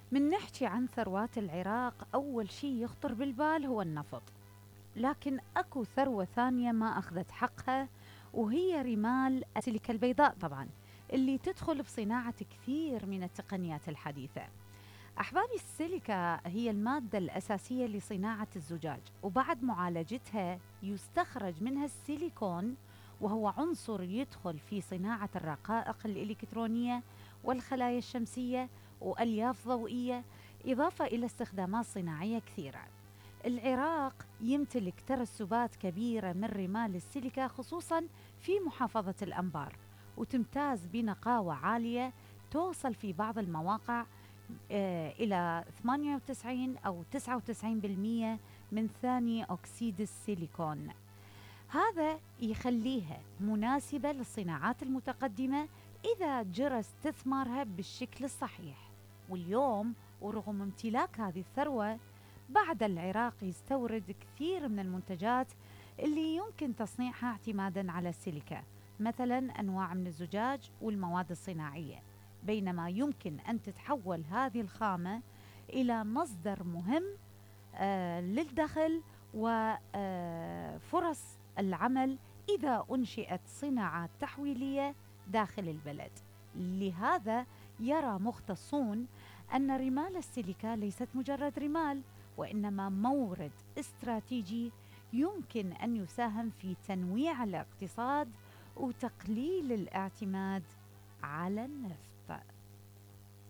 من نحكي عن ثروات العراق أول شي يخطر بالبال هو النفط، لكن أكو ثروة ثانية ما أخذت حقها، وهي رمال السيليكا البيضاء طبعا، اللي تدخل بصناعة كثير من التقنيات الحديثة. أحبابي، السيليكا هي المادة الأساسية لصناعة الزجاج، وبعد معالجتها يستخرج منها السيليكون، وهو عنصر يدخل في صناعة الرقائق الإلكترونية والخلايا الشمسية وألياف ضوئية، إضافة إلى استخدامات صناعية كثيرة. العراق يمتلك ترسبات كبيرة من رمال السيليكا، خصوصا في محافظة الأنبار، وتمتاز بنقاوة عالية توصل في بعض المواقع إلى 98 أو 99% من ثاني أكسيد السيليكون. هذا يخليها مناسبة للصناعات المتقدمة إذا جرى استثمارها بالشكل الصحيح. واليوم، ورغم امتلاك هذه الثروة، بعد العراق يستورد كثير من المنتجات اللي يمكن تصنيعها اعتمادا على السيليكا، مثلا أنواع من الزجاج والمواد الصناعية، بينما يمكن أن تتحول هذه الخامة إلى مصدر مهم للدخل وفرص العمل إذا أنشئت صناعات تحويلية داخل البلد. لهذا يرى مختصون أن رمال السيليكا ليست مجرد رمال، وإنما مورد استراتيجي يمكن أن يساهم في تنويع الاقتصاد وتقليل الاعتماد على النفط.